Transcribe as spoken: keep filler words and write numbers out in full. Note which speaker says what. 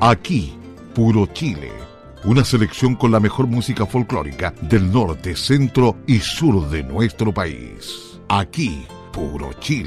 Speaker 1: Aquí, Puro Chile. Una selección con la mejor música folclórica del norte, centro y sur de nuestro país. Aquí, Puro Chile.